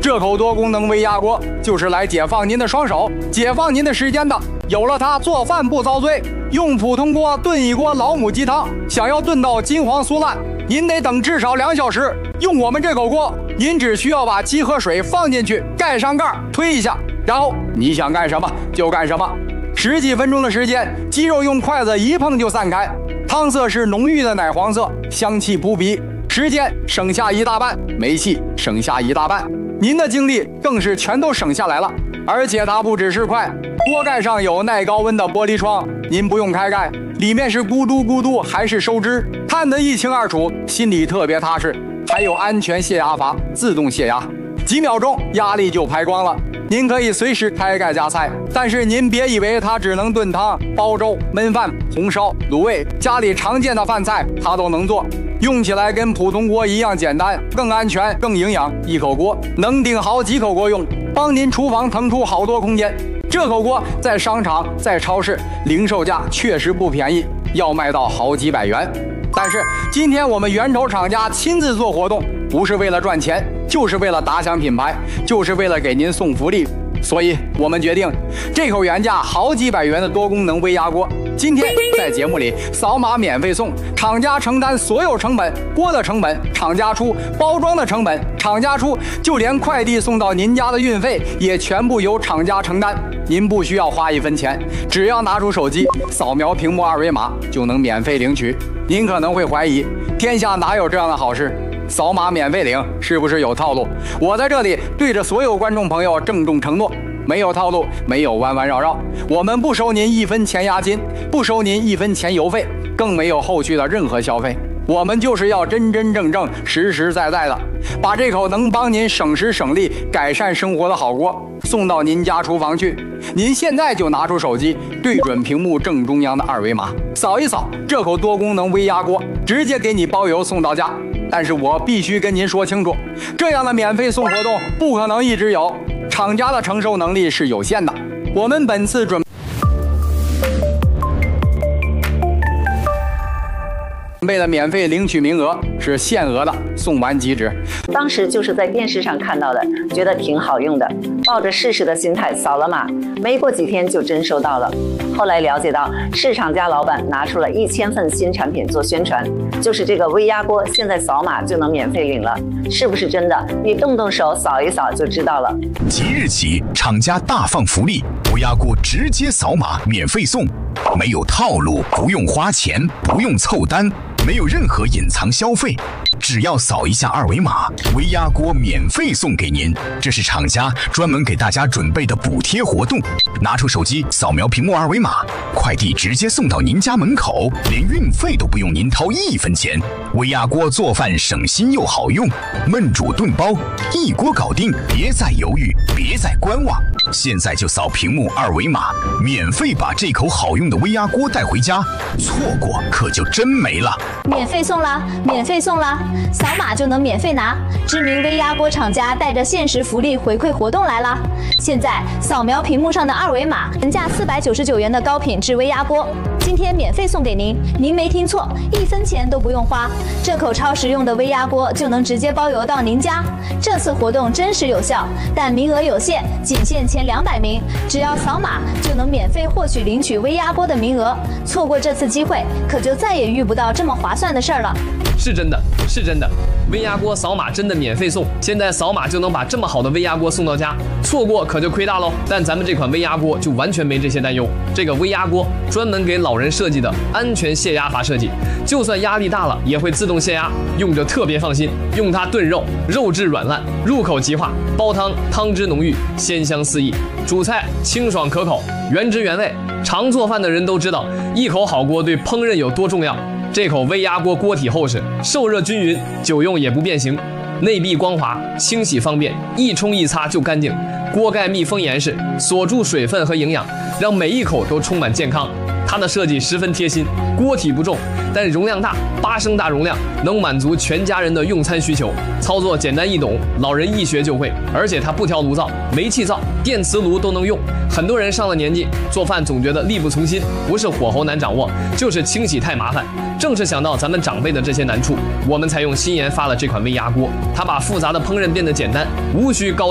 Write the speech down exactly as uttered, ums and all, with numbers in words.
这口多功能微压锅就是来解放您的双手，解放您的时间的。有了它，做饭不遭罪。用普通锅炖一锅老母鸡汤，想要炖到金黄酥烂，您得等至少两小时。用我们这口锅，您只需要把鸡和水放进去，盖上盖，推一下，然后你想干什么就干什么。十几分钟的时间，鸡肉用筷子一碰就散开，汤色是浓郁的奶黄色，香气扑鼻。时间省下一大半，煤气省下一大半，您的精力更是全都省下来了。而且它不只是快，锅盖上有耐高温的玻璃窗，您不用开盖，里面是咕嘟咕嘟还是收汁，看得一清二楚，心里特别踏实。还有安全泄压阀，自动泄压，几秒钟压力就排光了。您可以随时开盖加菜，但是您别以为它只能炖汤、煲粥、焖饭、红烧、卤味，家里常见的饭菜它都能做。用起来跟普通锅一样简单，更安全，更营养。一口锅能顶好几口锅用，帮您厨房腾出好多空间。这口锅在商场、在超市零售价确实不便宜，要卖到好几百元。但是今天我们源头厂家亲自做活动，不是为了赚钱，就是为了打响品牌，就是为了给您送福利。所以我们决定，这口原价好几百元的多功能微压锅，今天在节目里扫码免费送，厂家承担所有成本，锅的成本厂家出，包装的成本厂家出，就连快递送到您家的运费也全部由厂家承担。您不需要花一分钱，只要拿出手机扫描屏幕二维码就能免费领取。您可能会怀疑，天下哪有这样的好事？扫码免费领是不是有套路？我在这里对着所有观众朋友郑重承诺，没有套路，没有弯弯绕绕，我们不收您一分钱押金，不收您一分钱邮费，更没有后续的任何消费。我们就是要真真正正、实实在在的把这口能帮您省时省力、改善生活的好锅送到您家厨房去。您现在就拿出手机，对准屏幕正中央的二维码，扫一扫这口多功能微压锅，直接给你包邮送到家。但是我必须跟您说清楚，这样的免费送活动不可能一直有，厂家的承受能力是有限的。我们本次准备的免费领取名额是限额的，送完即止。 当时就是在电视上看到的，觉得挺好用的，抱着试试的心态扫了码，没过几天就真收到了。后来了解到，市场家老板拿出了一千份新产品做宣传，就是这个微压锅，现在扫码就能免费领了，是不是真的？你动动手扫一扫就知道了。 即日起，厂家大放福利，微压锅直接扫码免费送，没有套路，不用花钱，不用凑单。没有任何隐藏消费，只要扫一下二维码，微压锅免费送给您。这是厂家专门给大家准备的补贴活动。拿出手机扫描屏幕二维码，快递直接送到您家门口，连运费都不用您掏一分钱。微压锅做饭省心又好用，焖煮炖煲一锅搞定，别再犹豫，别再观望，现在就扫屏幕二维码，免费把这口好用的微压锅带回家，错过可就真没了。 免费送啦！免费送啦！扫码就能免费拿。知名微压锅厂家带着限时福利回馈活动来啦！现在扫描屏幕上的二维码，原价四百九十九元的高品质微压锅，今天免费送给您。您没听错，一分钱都不用花，这口超实用的微压锅就能直接包邮到您家。这次活动真实有效，但名额有限，仅限前两百名，只要扫码就能免费获取领取微压锅的名额。错过这次机会，可就再也遇不到这么划算的事儿了。 是真的，是真的，微压锅扫码真的免费送，现在扫码就能把这么好的微压锅送到家，错过可就亏大喽。但咱们这款微压锅就完全没这些担忧，这个微压锅专门给老人设计的安全泄压阀设计，就算压力大了也会自动泄压，用着特别放心。用它炖肉，肉质软烂，入口即化；煲汤，汤汁浓郁，鲜香四溢；煮菜清爽可口，原汁原味。常做饭的人都知道，一口好锅对烹饪有多重要。这口微压锅锅体厚实，受热均匀，久用也不变形，内壁光滑，清洗方便，一冲一擦就干净。锅盖密封严实，锁住水分和营养，让每一口都充满健康。它的设计十分贴心，锅体不重，但容量大，八升大容量，能满足全家人的用餐需求。操作简单易懂，老人一学就会。而且它不调炉灶，煤气灶、电磁炉都能用。很多人上了年纪，做饭总觉得力不从心，不是火候难掌握，就是清洗太麻烦。正是想到咱们长辈的这些难处，我们才用新研发了这款微压锅。它把复杂的烹饪变得简单，无需高